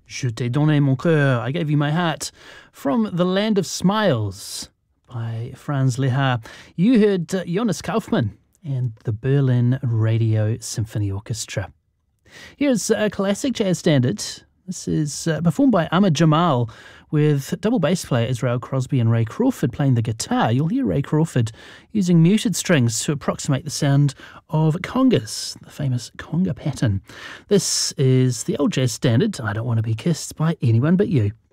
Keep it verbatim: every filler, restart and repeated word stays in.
Je t'ai donné mon cœur, I gave you my heart, from The Land of Smiles by Franz Lehár. You heard uh, Jonas Kaufmann and the Berlin Radio Symphony Orchestra. Here's a classic jazz standard. This is uh, performed by Ahmad Jamal with double bass player Israel Crosby and Ray Crawford playing the guitar. You'll hear Ray Crawford using muted strings to approximate the sound of congas, the famous conga pattern. This is the old jazz standard, I Don't Want to Be Kissed by Anyone But You.